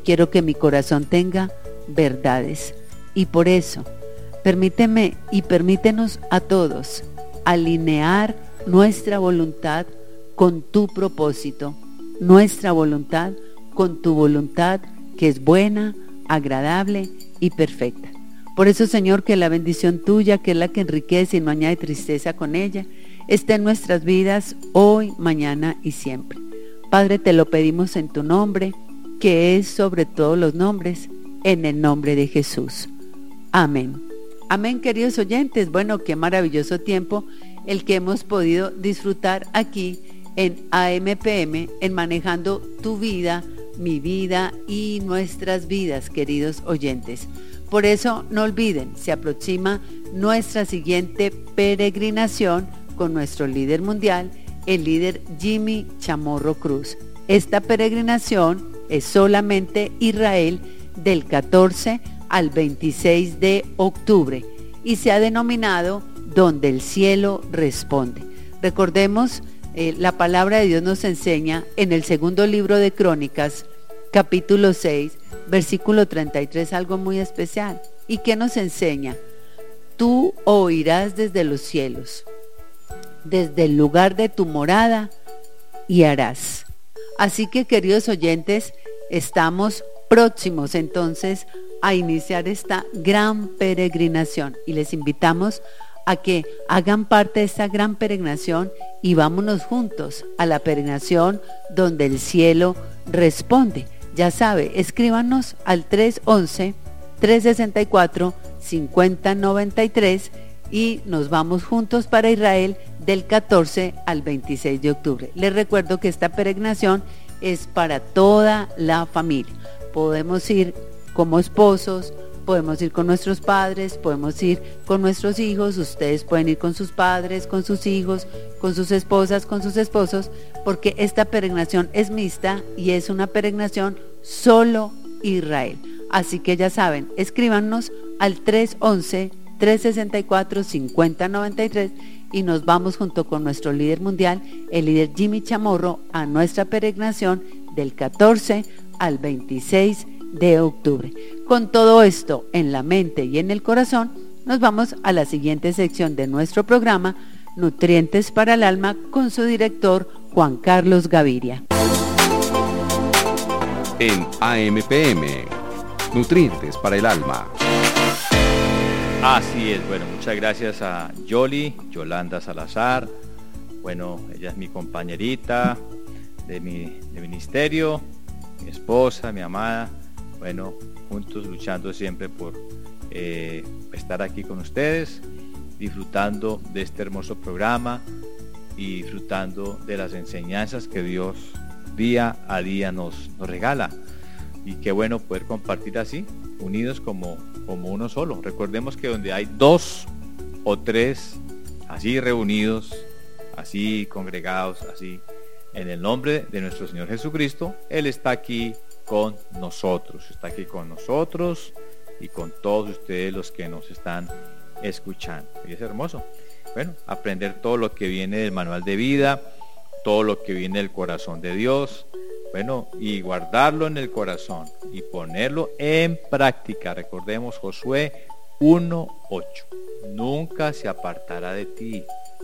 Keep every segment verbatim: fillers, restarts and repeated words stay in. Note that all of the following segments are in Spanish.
quiero que mi corazón tenga verdades. Y por eso, permíteme y permítenos a todos alinear nuestra voluntad con tu propósito, nuestra voluntad con tu voluntad que es buena, agradable y perfecta. Por eso, Señor, que la bendición tuya, que es la que enriquece y no añade tristeza con ella, esté en nuestras vidas hoy, mañana y siempre. Padre, te lo pedimos en tu nombre, que es sobre todos los nombres, en el nombre de Jesús. Amén. Amén, queridos oyentes. Bueno, qué maravilloso tiempo el que hemos podido disfrutar aquí en A M P M, en Manejando tu Vida, mi vida y nuestras vidas, queridos oyentes. Por eso, no olviden, se aproxima nuestra siguiente peregrinación con nuestro líder mundial, el líder Jimmy Chamorro Cruz. Esta peregrinación es solamente Israel del catorce al veintiséis de octubre y se ha denominado Donde el cielo responde. Recordemos, eh, la palabra de Dios nos enseña en el segundo libro de Crónicas, capítulo seis, versículo treinta y tres, algo muy especial. ¿Y qué nos enseña? Tú oirás desde los cielos, desde el lugar de tu morada, y harás. Así que, queridos oyentes, estamos próximos entonces a iniciar esta gran peregrinación y les invitamos a que hagan parte de esta gran peregrinación y vámonos juntos a la peregrinación donde el cielo responde. Ya sabe, escríbanos al tres once, tres sesenta y cuatro, cincuenta noventa y tres y nos vamos juntos para Israel del catorce al veintiséis de octubre. Les recuerdo que esta peregrinación es para toda la familia. Podemos ir como esposos, podemos ir con nuestros padres, podemos ir con nuestros hijos, ustedes pueden ir con sus padres, con sus hijos, con sus esposas, con sus esposos, porque esta peregrinación es mixta y es una peregrinación solo Israel. Así que ya saben, escríbanos al tres once, tres sesenta y cuatro, cincuenta noventa y tres y nos vamos junto con nuestro líder mundial, el líder Jimmy Chamorro, a nuestra peregrinación del catorce al veintiséis de octubre. Con todo esto en la mente y en el corazón, nos vamos a la siguiente sección de nuestro programa, Nutrientes para el Alma, con su director Juan Carlos Gaviria. En A M P M, Nutrientes para el Alma. Así es, bueno, muchas gracias a Yoli, Yolanda Salazar. Bueno, ella es mi compañerita de mi de ministerio, mi esposa, mi amada. Bueno, juntos luchando siempre por eh, estar aquí con ustedes, disfrutando de este hermoso programa y disfrutando de las enseñanzas que Dios día a día nos, nos regala. Y qué bueno poder compartir así, unidos como, como uno solo. Recordemos que donde hay dos o tres así reunidos, así congregados, así en el nombre de nuestro Señor Jesucristo, Él está aquí con nosotros, está aquí con nosotros y con todos ustedes los que nos están escuchando. Y es hermoso, bueno, aprender todo lo que viene del manual de vida, todo lo que viene del corazón de Dios, bueno, y guardarlo en el corazón y ponerlo en práctica. Recordemos Josué uno ocho, nunca se apartará de ti,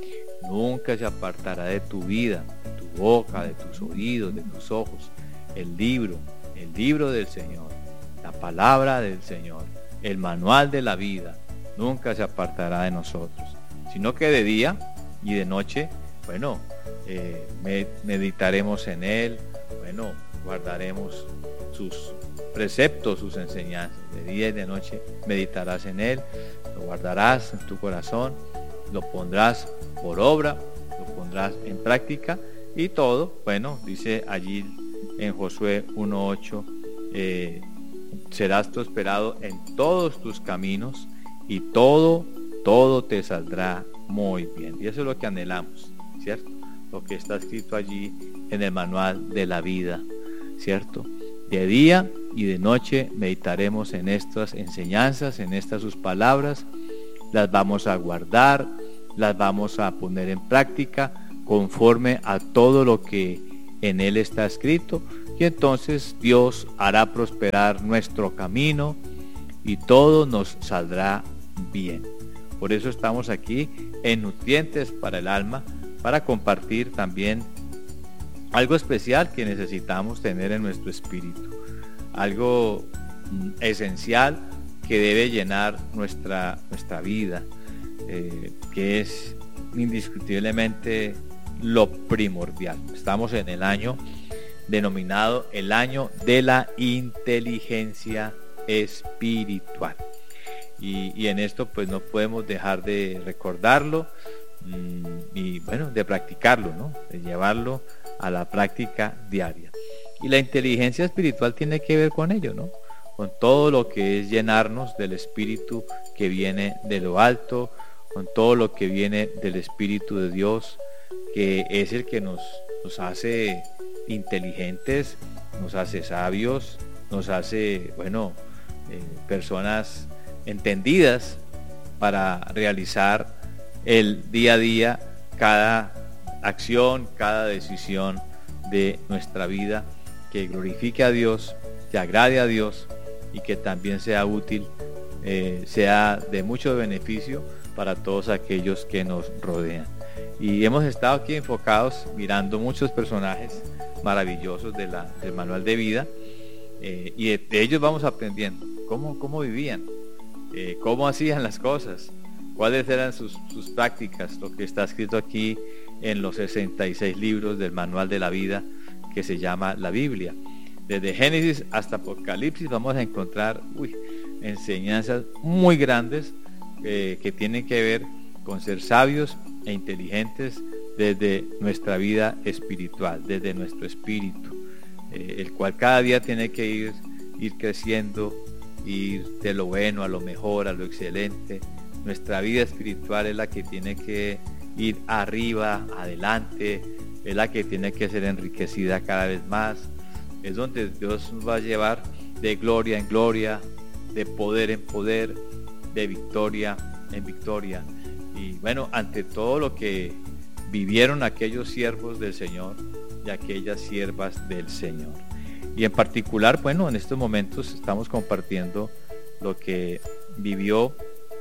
nunca se apartará de tu vida, de tu boca, de tus oídos, de tus ojos, el libro, el libro del Señor, la palabra del Señor, el manual de la vida, nunca se apartará de nosotros, sino que de día y de noche, bueno, eh, meditaremos en él, bueno, guardaremos sus preceptos, sus enseñanzas, de día y de noche meditarás en él, lo guardarás en tu corazón, lo pondrás por obra, lo pondrás en práctica y todo, bueno, dice allí en Josué uno ocho, eh, serás prosperado en todos tus caminos y todo, todo te saldrá muy bien. Y eso es lo que anhelamos, ¿cierto? Lo que está escrito allí en el manual de la vida, ¿cierto? De día y de noche meditaremos en estas enseñanzas, en estas sus palabras, las vamos a guardar, las vamos a poner en práctica conforme a todo lo que en Él está escrito, y entonces Dios hará prosperar nuestro camino y todo nos saldrá bien. Por eso estamos aquí en Nutrientes para el Alma, para compartir también algo especial que necesitamos tener en nuestro espíritu, algo esencial que debe llenar nuestra, nuestra vida, eh, que es indiscutiblemente lo primordial. Estamos en el año denominado el año de la inteligencia espiritual, y, y en esto pues no podemos dejar de recordarlo mmm, y bueno, de practicarlo, ¿no? De llevarlo a la práctica diaria. Y la inteligencia espiritual tiene que ver con ello, ¿no? Con todo lo que es llenarnos del espíritu que viene de lo alto, con todo lo que viene del espíritu de Dios, que es el que nos, nos hace inteligentes, nos hace sabios, nos hace, bueno, eh, personas entendidas para realizar el día a día cada acción, cada decisión de nuestra vida que glorifique a Dios, que agrade a Dios y que también sea útil, eh, sea de mucho beneficio para todos aquellos que nos rodean. Y hemos estado aquí enfocados mirando muchos personajes maravillosos de la, del manual de vida, eh, y de, de ellos vamos aprendiendo cómo, cómo vivían, eh, cómo hacían las cosas, cuáles eran sus, sus prácticas, lo que está escrito aquí en los sesenta y seis libros del manual de la vida que se llama la Biblia. Desde Génesis hasta Apocalipsis vamos a encontrar uy, enseñanzas muy grandes eh, que tienen que ver con ser sabios e inteligentes desde nuestra vida espiritual, desde nuestro espíritu, eh, el cual cada día tiene que ir, ir creciendo, ir de lo bueno a lo mejor, a lo excelente. Nuestra vida espiritual es la que tiene que ir arriba, adelante, es la que tiene que ser enriquecida cada vez más, es donde Dios nos va a llevar de gloria en gloria, de poder en poder, de victoria en victoria. Y bueno, ante todo lo que vivieron aquellos siervos del Señor y aquellas siervas del Señor. Y en particular, bueno, en estos momentos estamos compartiendo lo que vivió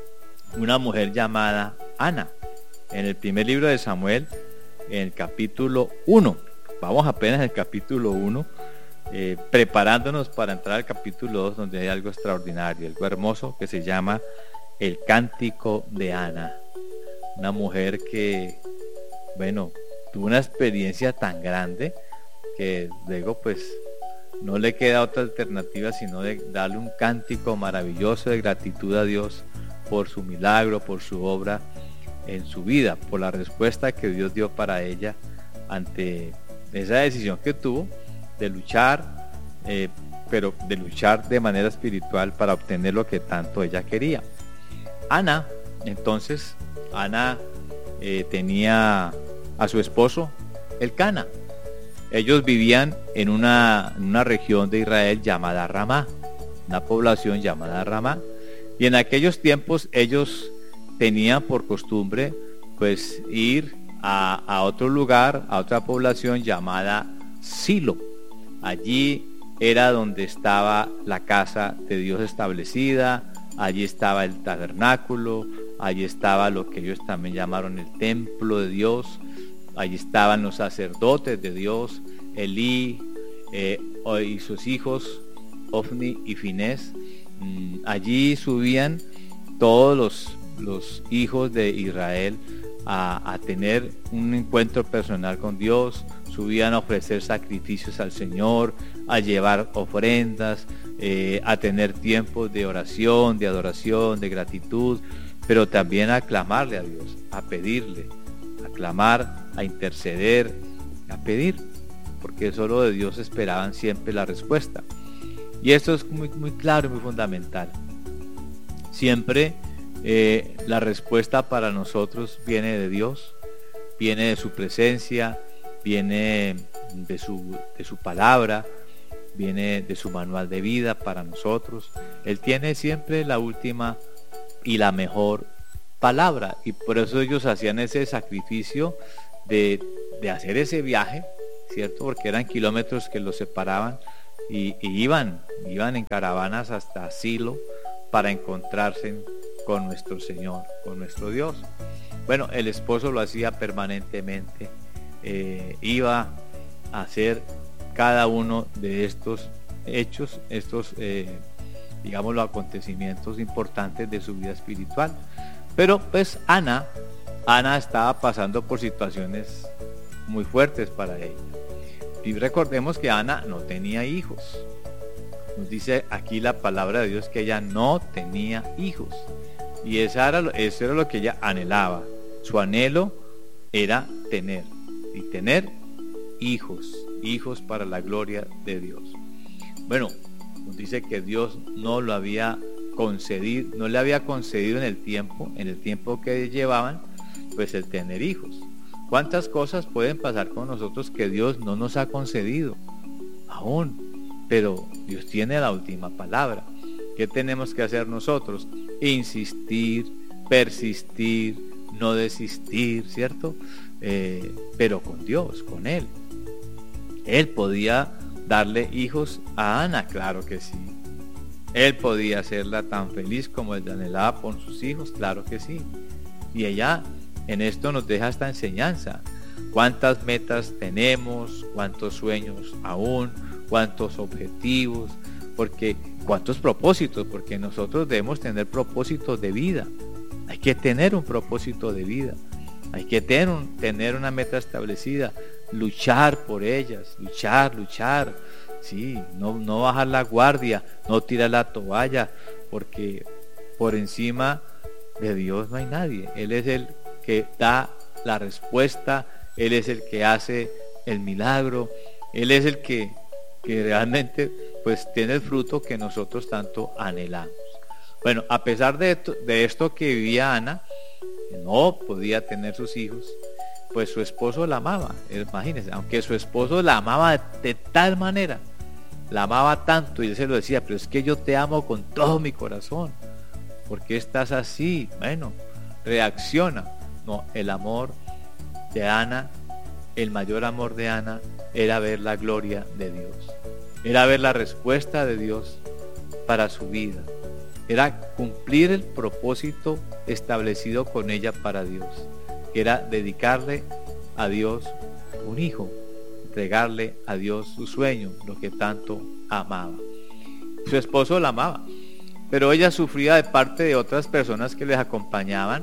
una mujer llamada Ana en el primer libro de Samuel, en el capítulo uno. Vamos apenas en el capítulo uno, eh, preparándonos para entrar al capítulo dos, donde hay algo extraordinario, algo hermoso que se llama el Cántico de Ana. Una mujer que, bueno, tuvo una experiencia tan grande que luego pues no le queda otra alternativa sino de darle un cántico maravilloso de gratitud a Dios por su milagro, por su obra en su vida, por la respuesta que Dios dio para ella ante esa decisión que tuvo de luchar, eh, pero de luchar de manera espiritual para obtener lo que tanto ella quería. Ana, entonces, Ana eh, tenía a su esposo Elcana. Ellos vivían en una, en una región de Israel llamada Ramá, una población llamada Ramá, y en aquellos tiempos ellos tenían por costumbre pues ir a, a otro lugar, a otra población llamada Silo. Allí era donde estaba la casa de Dios establecida, allí estaba el tabernáculo, allí estaba lo que ellos también llamaron el templo de Dios, allí estaban los sacerdotes de Dios, Elí eh, y sus hijos, Ofni y Finés. Mm, allí subían todos los, los hijos de Israel a, a tener un encuentro personal con Dios, subían a ofrecer sacrificios al Señor, a llevar ofrendas, eh, a tener tiempos de oración, de adoración, de gratitud, pero también a clamarle a Dios, a pedirle, a clamar, a interceder, a pedir, porque solo de Dios esperaban siempre la respuesta. Y esto es muy, muy claro y muy fundamental. Siempre eh, la respuesta para nosotros viene de Dios, viene de su presencia, viene de su, de su palabra, viene de su manual de vida para nosotros. Él tiene siempre la última y la mejor palabra, y por eso ellos hacían ese sacrificio de, de hacer ese viaje ¿cierto? Porque eran kilómetros que los separaban y, y iban, iban en caravanas hasta Silo para encontrarse con nuestro Señor, con nuestro Dios. Bueno, el esposo lo hacía permanentemente, eh, iba a hacer cada uno de estos hechos, estos, eh, digamos, los acontecimientos importantes de su vida espiritual. Pero pues Ana, Ana estaba pasando por situaciones muy fuertes para ella. Y recordemos que Ana no tenía hijos. Nos dice aquí la palabra de Dios que ella no tenía hijos. Y esa era, eso era lo que ella anhelaba. Su anhelo era tener, y tener hijos, hijos para la gloria de Dios. Bueno, nos dice que Dios no lo había concedido, no le había concedido en el tiempo, en el tiempo que llevaban, pues el tener hijos. ¿Cuántas cosas pueden pasar con nosotros que Dios no nos ha concedido aún? Pero Dios tiene la última palabra. ¿Qué tenemos que hacer nosotros? Insistir, persistir, no desistir, ¿cierto? Eh, pero con Dios, con Él. Él podía darle hijos a Ana, claro que sí. Él podía hacerla tan feliz como él anhelaba por sus hijos, claro que sí. Y ella en esto nos deja esta enseñanza. ¿Cuántas metas tenemos? ¿Cuántos sueños aún? ¿Cuántos objetivos? Porque, ¿cuántos propósitos? Porque nosotros debemos tener propósitos de vida. Hay que tener un propósito de vida. Hay que tener, un, tener una meta establecida. Luchar por ellas. Luchar, luchar. Sí, no, no bajar la guardia. No tirar la toalla. Porque por encima de Dios no hay nadie. Él es el que da la respuesta. Él es el que hace el milagro. Él es el que, que realmente pues tiene el fruto que nosotros tanto anhelamos. Bueno, a pesar de esto, de esto que vivía Ana, que no podía tener sus hijos, pues su esposo la amaba. Imagínense, aunque su esposo la amaba de, de tal manera, la amaba tanto, y él se lo decía, pero es que yo te amo con todo mi corazón. ¿Por qué estás así? Bueno, reacciona. No, el amor de Ana, el mayor amor de Ana, era ver la gloria de Dios. Era ver la respuesta de Dios para su vida. Era cumplir el propósito establecido con ella para Dios, que era dedicarle a Dios un hijo, entregarle a Dios su sueño, lo que tanto amaba. Su esposo la amaba, pero ella sufría de parte de otras personas que les acompañaban,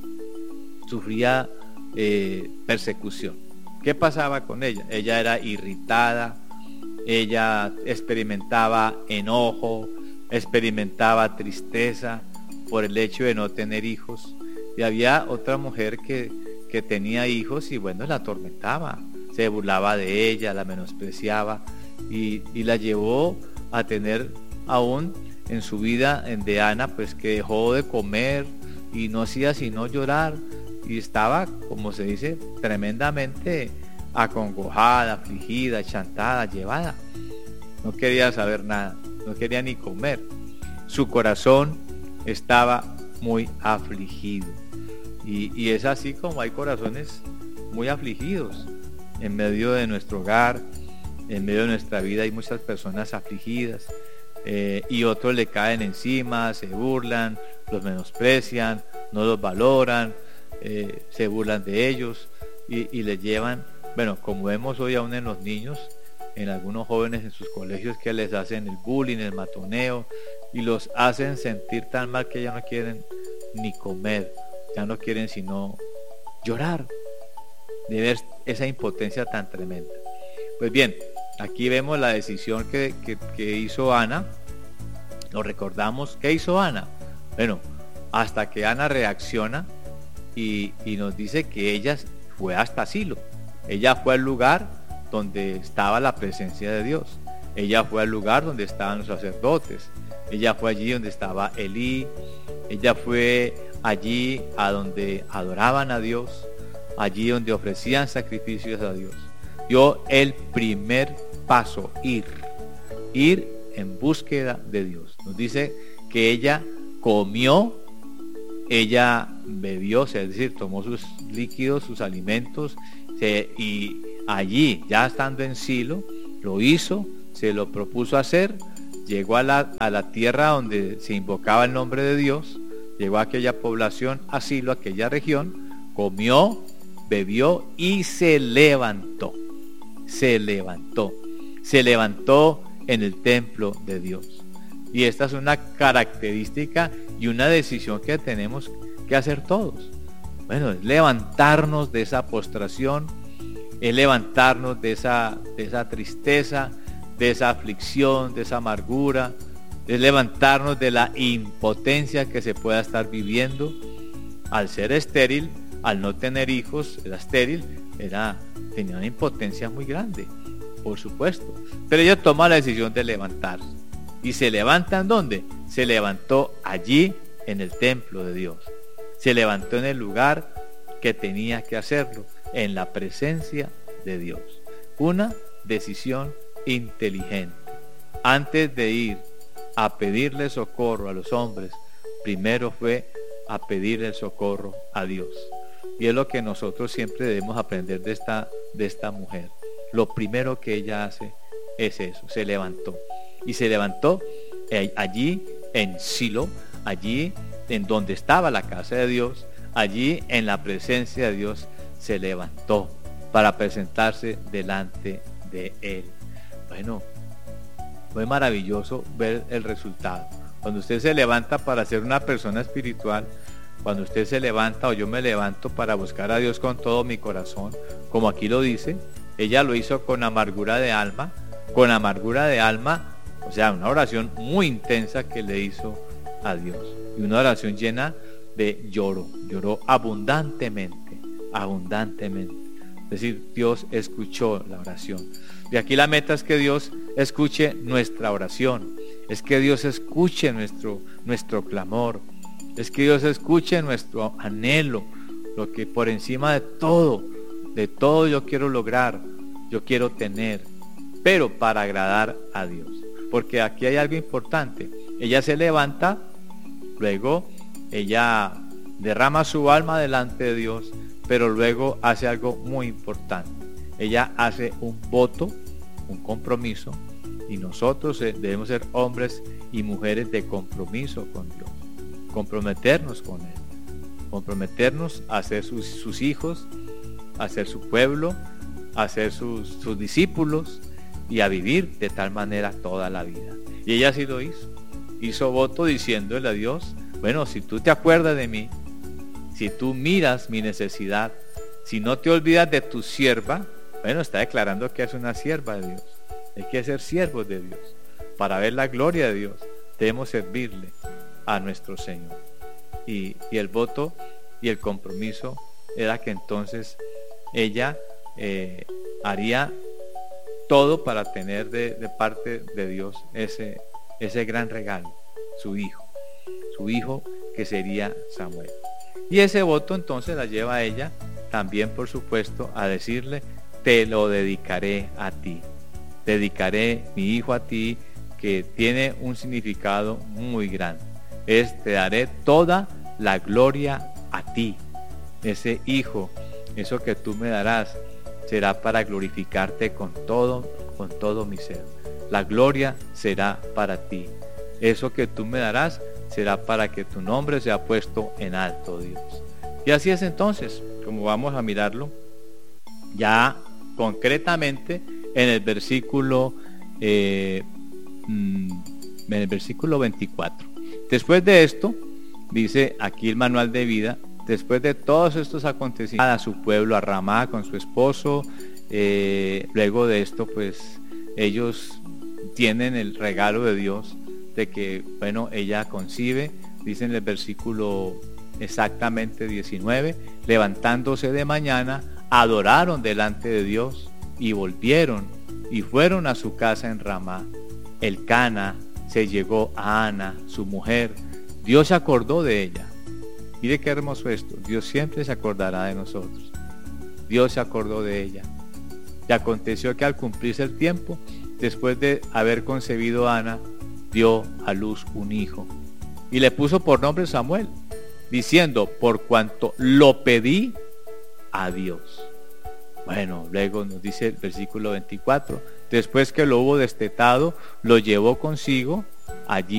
sufría eh, persecución. ¿Qué pasaba con ella? Ella era irritada, ella experimentaba enojo, experimentaba tristeza por el hecho de no tener hijos. Y había otra mujer que, que tenía hijos y bueno, la atormentaba, se burlaba de ella, la menospreciaba y, y la llevó a tener aún en su vida en de Ana, pues que dejó de comer y no hacía sino llorar y estaba, como se dice, tremendamente acongojada, afligida, chantada, llevada. No quería saber nada, no quería ni comer. Su corazón estaba muy afligido. Y, y es así como hay corazones muy afligidos. En medio de nuestro hogar, en medio de nuestra vida hay muchas personas afligidas. Eh, y otros le caen encima, se burlan, los menosprecian, no los valoran, eh, se burlan de ellos y, y les llevan, bueno, como vemos hoy aún en los niños, en algunos jóvenes en sus colegios, que les hacen el bullying, el matoneo y los hacen sentir tan mal que ya no quieren ni comer, ya no quieren sino llorar de ver esa impotencia tan tremenda. Pues bien, aquí vemos la decisión que, que, que hizo Ana. Lo recordamos. ¿Qué hizo Ana? Bueno, hasta que Ana reacciona y, y nos dice que ella fue hasta Silo. Ella fue al lugar donde estaba la presencia de Dios. Ella fue al lugar donde estaban los sacerdotes. Ella fue allí donde estaba Elí. Ella fue allí a donde adoraban a Dios, allí donde ofrecían sacrificios a Dios. Dio el primer paso, ir, ir en búsqueda de Dios. Nos dice que ella comió, ella bebió, es decir, tomó sus líquidos, sus alimentos, se, y allí, ya estando en Silo, lo hizo, se lo propuso hacer, llegó a la, a la tierra donde se invocaba el nombre de Dios, llegó a aquella población, a Silo, a aquella región, comió, bebió y se levantó, se levantó, se levantó en el templo de Dios. Y esta es una característica y una decisión que tenemos que hacer todos. Bueno, es levantarnos de esa postración, es levantarnos de esa, de esa tristeza, de esa aflicción, de esa amargura, es levantarnos de la impotencia que se pueda estar viviendo. Al ser estéril, al no tener hijos, era estéril, era, tenía una impotencia muy grande, por supuesto. Pero ella toma la decisión de levantarse. ¿Y se levanta en dónde? Se levantó allí en el templo de Dios. Se levantó en el lugar que tenía que hacerlo, en la presencia de Dios. Una decisión inteligente. Antes de ir a pedirle socorro a los hombres, primero fue a pedirle socorro a Dios. Y es lo que nosotros siempre debemos aprender de esta, de esta mujer. Lo primero que ella hace es eso, se levantó. Y se levantó eh, allí en Silo, allí en donde estaba la casa de Dios, allí en la presencia de Dios, se levantó para presentarse delante de él. Bueno, fue maravilloso ver el resultado. Cuando usted se levanta para ser una persona espiritual, cuando usted se levanta o yo me levanto para buscar a Dios con todo mi corazón, como aquí lo dice, ella lo hizo con amargura de alma, con amargura de alma, o sea, una oración muy intensa que le hizo a Dios. Y una oración llena de lloro, lloró abundantemente, abundantemente. Es decir, Dios escuchó la oración. Y aquí la meta es que Dios escuche nuestra oración, es que Dios escuche nuestro, nuestro clamor, es que Dios escuche nuestro anhelo, lo que por encima de todo, de todo yo quiero lograr, yo quiero tener, pero para agradar a Dios. Porque aquí hay algo importante. Ella se levanta, luego ella derrama su alma delante de Dios, pero luego hace algo muy importante. Ella hace un voto, un compromiso, y nosotros debemos ser hombres y mujeres de compromiso con Dios. Comprometernos con Él, comprometernos a ser sus, sus hijos, a ser su pueblo, a ser sus, sus discípulos y a vivir de tal manera toda la vida. Y ella así lo hizo. Hizo voto diciéndole a Dios, bueno, si tú te acuerdas de mí, si tú miras mi necesidad, si no te olvidas de tu sierva, bueno, está declarando que es una sierva de Dios. Hay que ser siervos de Dios. Para ver la gloria de Dios, debemos servirle a nuestro Señor. Y, y el voto y el compromiso era que entonces ella eh, haría todo para tener de, de parte de Dios ese, ese gran regalo, su hijo, su hijo que sería Samuel. Y ese voto entonces la lleva a ella también, por supuesto, a decirle, te lo dedicaré a ti, dedicaré mi hijo a ti, que tiene un significado muy grande. Es, te daré toda la gloria a ti. Ese hijo, eso que tú me darás, será para glorificarte con todo, con todo mi ser. La gloria será para ti. Eso que tú me darás será para que tu nombre sea puesto en alto, Dios. Y así es entonces, como vamos a mirarlo, ya concretamente en el versículo, eh, en el versículo veinticuatro. Después de esto, dice aquí el manual de vida, después de todos estos acontecimientos, a su pueblo, a Ramá con su esposo, eh, luego de esto, pues ellos tienen el regalo de Dios, de que, bueno, ella concibe, dice en el versículo exactamente diecinueve, levantándose de mañana, adoraron delante de Dios y volvieron y fueron a su casa en Ramá. Elcana se llegó a Ana, su mujer. Dios se acordó de ella. Mire qué hermoso esto. Dios siempre se acordará de nosotros. Dios se acordó de ella. Y aconteció que al cumplirse el tiempo, después de haber concebido a Ana, dio a luz un hijo. Y le puso por nombre Samuel, diciendo, por cuanto lo pedí a Dios. Bueno, luego nos dice el versículo veinticuatro, después que lo hubo destetado, lo llevó consigo allí